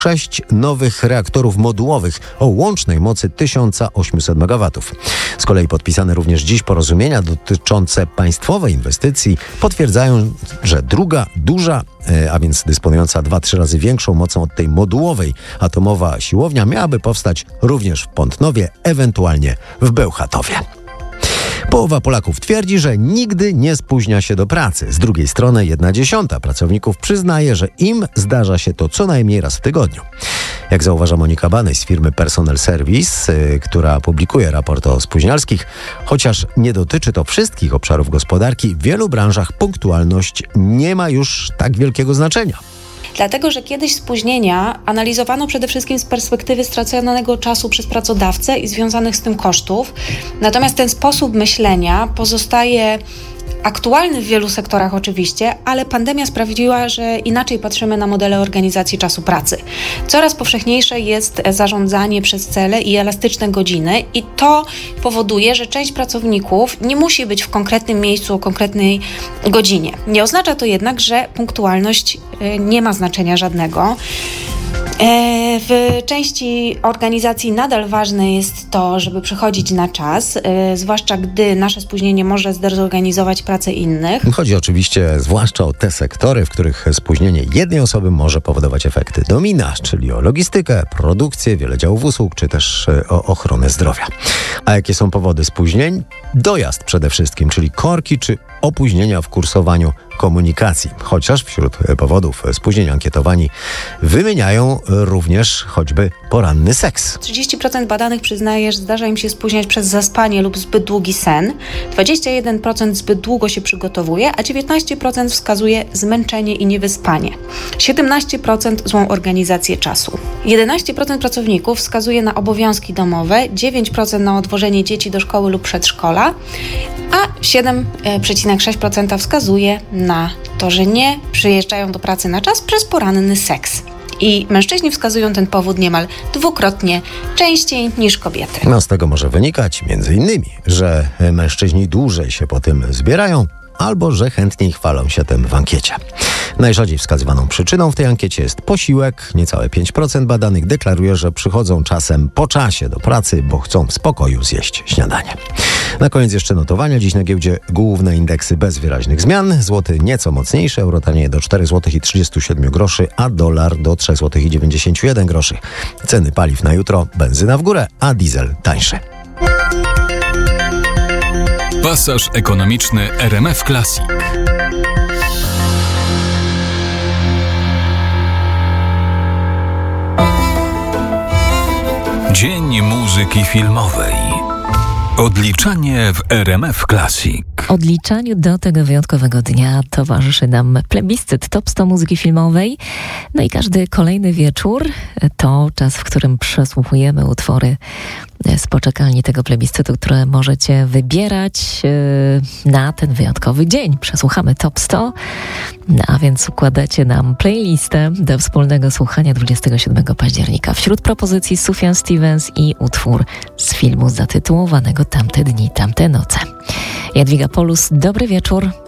6 nowych reaktorów modułowych o łącznej mocy 1800 MW. Z kolei podpisane również dziś porozumienia dotyczące państwowej inwestycji potwierdzają, że druga, duża, a więc dysponująca 2-3 razy większą mocą od tej modułowej atomowa siłownia miałaby powstać również w Pątnowie, ewentualnie w Bełchatowie. Połowa Polaków twierdzi, że nigdy nie spóźnia się do pracy. Z drugiej strony 1/10 pracowników przyznaje, że im zdarza się to co najmniej raz w tygodniu. Jak zauważa Monika Banej z firmy Personal Service, która publikuje raport o spóźnialskich, chociaż nie dotyczy to wszystkich obszarów gospodarki, w wielu branżach punktualność nie ma już tak wielkiego znaczenia. Dlatego, że kiedyś spóźnienia analizowano przede wszystkim z perspektywy straconego czasu przez pracodawcę i związanych z tym kosztów. Natomiast ten sposób myślenia pozostaje aktualny w wielu sektorach oczywiście, ale pandemia sprawiła, że inaczej patrzymy na modele organizacji czasu pracy. Coraz powszechniejsze jest zarządzanie przez cele i elastyczne godziny i to powoduje, że część pracowników nie musi być w konkretnym miejscu o konkretnej godzinie. Nie oznacza to jednak, że punktualność nie ma znaczenia żadnego. W części organizacji nadal ważne jest to, żeby przychodzić na czas, zwłaszcza gdy nasze spóźnienie może zdezorganizować pracę innych. Chodzi oczywiście zwłaszcza o te sektory, w których spóźnienie jednej osoby może powodować efekty domina, czyli o logistykę, produkcję, wiele działów usług, czy też o ochronę zdrowia. A jakie są powody spóźnień? Dojazd przede wszystkim, czyli korki czy opóźnienia w kursowaniu komunikacji. Chociaż wśród powodów spóźnień ankietowani wymieniają również choćby poranny seks. 30% badanych przyznaje, że zdarza im się spóźniać przez zaspanie lub zbyt długi sen. 21% zbyt długo się przygotowuje, a 19% wskazuje zmęczenie i niewyspanie. 17% złą organizację czasu. 11% pracowników wskazuje na obowiązki domowe, 9% na odwożenie dzieci do szkoły lub przedszkola, a 7,6% wskazuje na to, że nie przyjeżdżają do pracy na czas przez poranny seks. I mężczyźni wskazują ten powód niemal dwukrotnie częściej niż kobiety. Z tego może wynikać między innymi, że mężczyźni dłużej się po tym zbierają, albo że chętniej chwalą się tym w ankiecie. Najrzadziej wskazywaną przyczyną w tej ankiecie jest posiłek. Niecałe 5% badanych deklaruje, że przychodzą czasem po czasie do pracy, bo chcą w spokoju zjeść śniadanie. Na koniec jeszcze notowania. Dziś na giełdzie główne indeksy bez wyraźnych zmian. Złoty nieco mocniejszy, euro tanieje do 4,37 zł, a dolar do 3,91 zł. Ceny paliw na jutro: benzyna w górę, a diesel tańszy. Pasaż ekonomiczny RMF Classic. Dzień muzyki filmowej. Odliczanie w RMF Classic. Odliczaniu do tego wyjątkowego dnia towarzyszy nam plebiscyt Top 100 muzyki filmowej. No i każdy kolejny wieczór to czas, w którym przesłuchujemy utwory z poczekalni tego plebiscytu, które możecie wybierać na ten wyjątkowy dzień. Przesłuchamy Top 100, a więc układacie nam playlistę do wspólnego słuchania 27 października. Wśród propozycji Sufjan Stevens i utwór z filmu zatytułowanego Tamte dni, tamte noce. Jadwiga Polus, dobry wieczór.